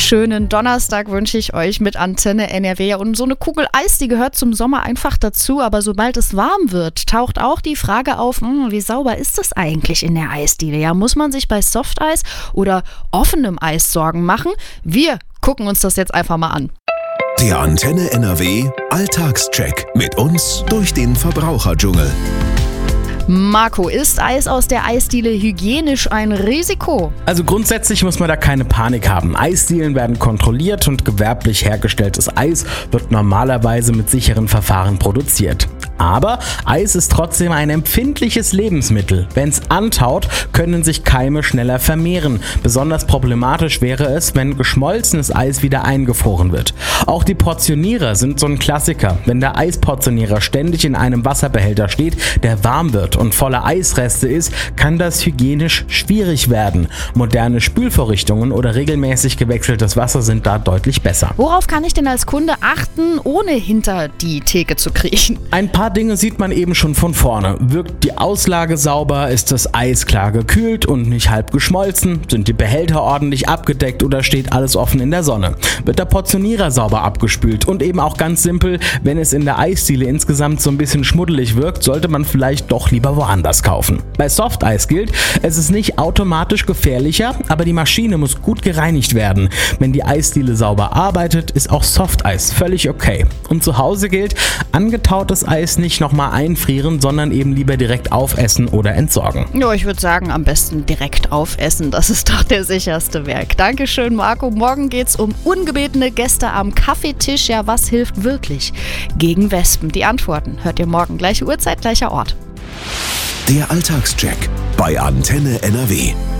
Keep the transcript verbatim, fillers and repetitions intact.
schönen Donnerstag wünsche ich euch mit Antenne N R W. Und so eine Kugel Eis, die gehört zum Sommer einfach dazu. Aber sobald es warm wird, taucht auch die Frage auf, hm, wie sauber ist das eigentlich in der Eisdiele? Ja, muss man sich bei Softeis oder offenem Eis Sorgen machen? Wir gucken uns das jetzt einfach mal an. Der Antenne N R W Alltagscheck mit uns durch den Verbraucherdschungel. Marco, ist Eis aus der Eisdiele hygienisch ein Risiko? Also grundsätzlich muss man da keine Panik haben. Eisdielen werden kontrolliert und gewerblich hergestelltes Eis wird normalerweise mit sicheren Verfahren produziert. Aber Eis ist trotzdem ein empfindliches Lebensmittel. Wenn es antaut, können sich Keime schneller vermehren. Besonders problematisch wäre es, wenn geschmolzenes Eis wieder eingefroren wird. Auch die Portionierer sind so ein Klassiker. Wenn der Eisportionierer ständig in einem Wasserbehälter steht, der warm wird und voller Eisreste ist, kann das hygienisch schwierig werden. Moderne Spülvorrichtungen oder regelmäßig gewechseltes Wasser sind da deutlich besser. Worauf kann ich denn als Kunde achten, ohne hinter die Theke zu kriechen? Ein paar Dinge sieht man eben schon von vorne. Wirkt die Auslage sauber? Ist das Eis klar gekühlt und nicht halb geschmolzen? Sind die Behälter ordentlich abgedeckt oder steht alles offen in der Sonne? Wird der Portionierer sauber abgespült? Und eben auch ganz simpel, wenn es in der Eisdiele insgesamt so ein bisschen schmuddelig wirkt, sollte man vielleicht doch lieber woanders kaufen. Bei Softeis gilt, es ist nicht automatisch gefährlicher, aber die Maschine muss gut gereinigt werden. Wenn die Eisdiele sauber arbeitet, ist auch Softeis völlig okay. Und zu Hause gilt, angetautes Eis nicht nochmal einfrieren, sondern eben lieber direkt aufessen oder entsorgen. Ja, ich würde sagen, am besten direkt aufessen. Das ist doch der sicherste Weg. Dankeschön, Marco. Morgen geht's um ungebetene Gäste am Kaffeetisch. Ja, was hilft wirklich gegen Wespen? Die Antworten hört ihr morgen. Gleiche Uhrzeit, gleicher Ort. Der Alltagscheck bei Antenne N R W.